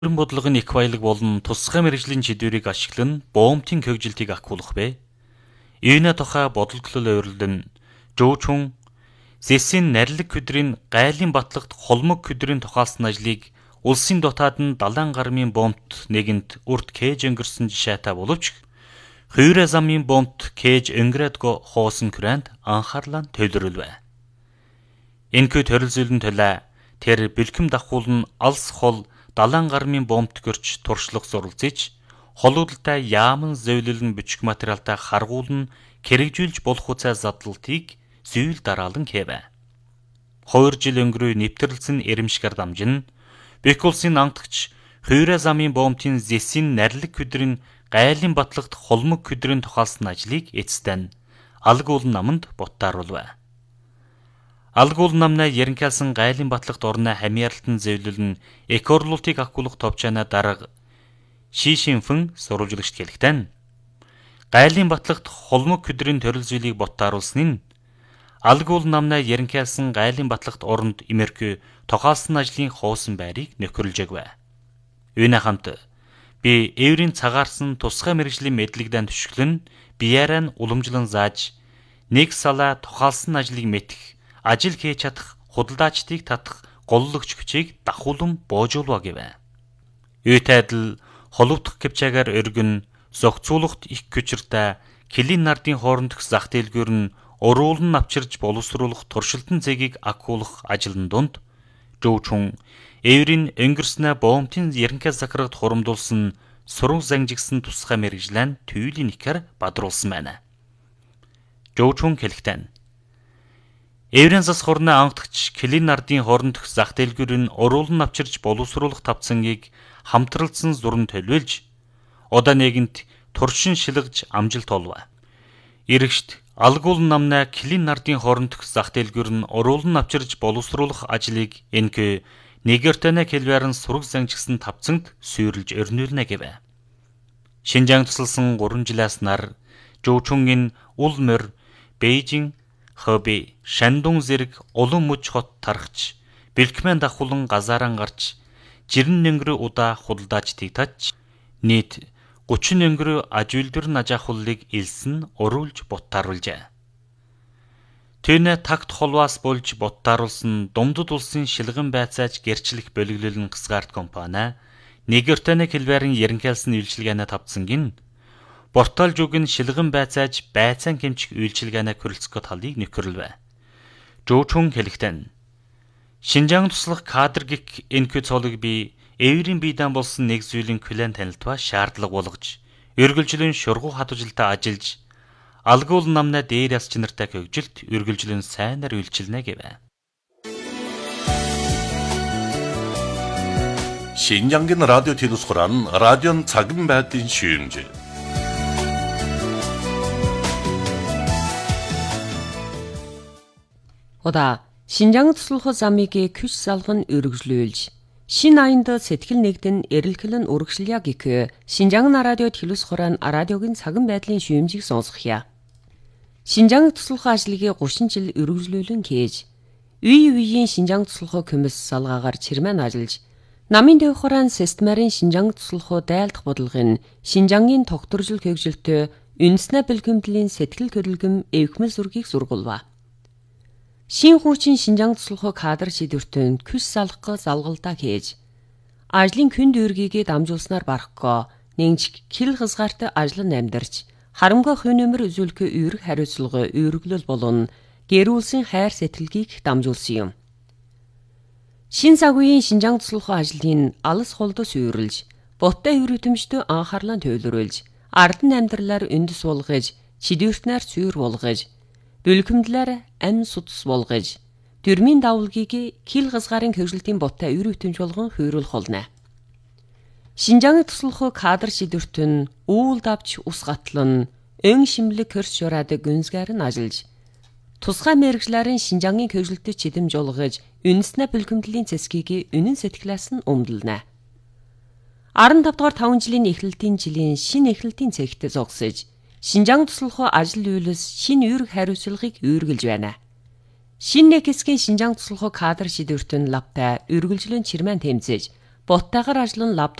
Бүрэн бодлогын их баялаг болон тусгай мэргэжлийн шийдвэрийг ашиглан боомтын хөгжилтийг ахиулах бэ. Иймээ тухай бодолдлол ойрлон жуучун зэсийн нарилэг хөдрийн гайлын батлагт холмог хөдрийн тухайлсан ажлыг улсын дотоод нь 70 гаруй боомт нэгэнт урт кээж өнгөрсөн жишээтэй боловч хувираа замын боомт кээж өнгөрөөдгөө хоосон күрэнд анхаарлаа төвлөрүүлвэ. Энэхүү төрөлзөлн төлөө тэр бэлхэм дахуулн алс хол 70 гаруй боомт görч туршлах зуралцж холуудалтай яаман зөөлөлн бичих материалтай харгуулн хэрэгжүүлж болох үцай задлалтыг зүйл дараалан хэвэ. 2 жил өнгөрөө нэвтрэлсэн эремшгэр дамжин Бек улсын ангадагч хувираа замын боомтын зэсийн нарилэг хөдрийн гайлын батлагт холмог хөдрийн тухайлсан ажлыг эцэстэн алгуул наманд буттааруулв. Алгуул намнаа яринкалсан гайлын батлагт орны хамьяарлалтын зэвлэлн экорлуултыг ахиулах товчооноо дарга шишинфэн сурвалжлагч хэлэхдээ гайлын батлагт холмог хөдрийн төрөлзөлийг буттааруулсан нь алгуул намнаа яринкалсан гайлын батлагт оронд имерхүү тохиолсон ажлын хоосон байрыг нөхөрлжээгвэ. Үүнээ хамт би эврийн цагаарсан тусгай мэргэжлийн мэдлэгдэн төшөглөн биеэрээ нь уламжлан зааж нэг салаа тохиолсон ажлыг мэдэх ажил хийж чадах худалдаачдыг татах голлогч хүчийг дахуулан боожуулва гэвэ. Үүтэй адил холовдох кэвчаагаар өргөн зохицуулахт их хүчиртэй килин нардын хоорондох зах дэлгүүр нь уруулан авчирж боловсруулах туршилтын цэгийг ахиулах ажлын дунд жуучун эврийн өнгөрснөө боомтын яринкаа захирагт хурамдуулсан сураг зангижигсан тусгай мэргэжлэн түйлийн ихэр бадруулсан байна. Жуучун хэлэхдээ эврийн зас хорны ангадагч килин нардын хоорондох зах дэлгүүр нь уруулан авчирж боловсруулах тавцангийг хамтралдсан зурн төлөвлөж удаа нэгэнт туршин шилгэж амжилт олов. Иргэшт алгуул намнаа килин нардын хоорондох зах дэлгүүр нь уруулан авчирж боловсруулах ажлыг энэхүү нэгэртэнэ хэлбэрэн сураг зангижсан тавцанд сүйрлж өрнүүлнэ гэвэ. Шинжаан тусалсан 3 жилээс нар жуучунгийн ул морь Бээжин Хөби Шандун зэрэг улам мөч хот тархч бэлхмэн дахуулан газаараа гарч жирэн өнгөрөө удаа худалдаачдыг тач нийт 30 өнгөрөө ажуулдвар нажаахууллыг илсэн уруулж буттааруулжээ. Тэнэ такт холваас болж буттааруулсан Думдад улсын шилгэн байцааж гэрчлэх бөлөглөл нь Гасгарт компани нэгэртэнэ хэлбэрийн яринкалсан үйлчилгээнэ тавцангийн Бортол жүгэн шилгэн байцааж байцаан хэмжих үйлчилгээнэ хүрэлцэх талыг нөхөрлөв. Жуучун хэлэхдээ Шинжаан туслах кадр гих энэхүү цолыг би эврийн биедан болсон нэг зүйлийн клан танилтва шаардлага болгож эргэлжлэн шургуу хатуужилтаа ажиллаж алгуул намнаа дээр яс чинартай хөгжилт эргэлжлэн сайнаар үйлчилнэ гэвэ. 신장긴 라디오 티누스코란 라디온 작은 배tin 시음제. Удаа Шинжаан туслах замыг күч салган өргөжлүүлж шин аянд сэтгэл нэгдэн эрэлхлэн урагшлая гэх Шинжаан радио телевизхорон радиогийн цаган байдлын шүүмжийг сонсгоё. Шинжаан туслах ажлыг 30 жил өргөжлүүлэн хийж үе үеийн Шинжаан туслах комисс салгаагаар чирмэн ажиллаж намын дэвхорон системарын Шинжаан туслах дайлдах бодлогын Шинжаангийн тогтворжил хөгжилтөй үндэснэ бэлгэмдлийн сэтгэл хөдлөм эвхмэл зургийг сургуулва. Шин хүүчин Шинжаан туслах кадр шийдвэртэн күш салгах залгалдаа хийж ажлын күн дүүргийг дамжуулснаар барахгүй нэгж хил хязгаарт ажлан амьдарч харамгаа хувь нэмэр үзүүлэх үүрэг хариуцлага үүргэлэл болон гэр бүлийн хайр сэтгэлгийг дамжуулсан юм. Шин цагийн Шинжаан туслах ажлын алс холдос үүрлж боттой хүрэмжтэй анхаарлаа төвлөрүүлж ардан амьдралаар үндэс болгож чидвэртнээр цүйр болгож бэлгэмдлэр ам судас болгож дөрмийн давлгийг хил хязгаарын хөгжилтийн боттой өрөвтөмж болгон хөөрлөх болно. Шинжаан туслах кадр шийдвэртэн үүл давч ус гатлан өн шимлэг хөрс шураадаг гүнзгээр нь ажиллаж тусгай мэргэжлэрийн Шинжаангийн хөгжилтөд чидэмж болгож үндэснэ бэлгэмдлийн цэцгийг үнэн сэтгэлээс нь өмдөлнө. 15 дугаар 5 жилийн эхлэлтийн жилийн шинэ эхлэлтийн цэгт зогсож Шинжаан туслах ажил үйлс шинэ үүрэг хариуцлагыг үүргэлж байна. Шинэ нэг хэсгийн Шинжаан туслах кадр шийдвэртэн лавтай үргэлжлэн чирмэн тэмцэж боттайгаар ажиллан лаб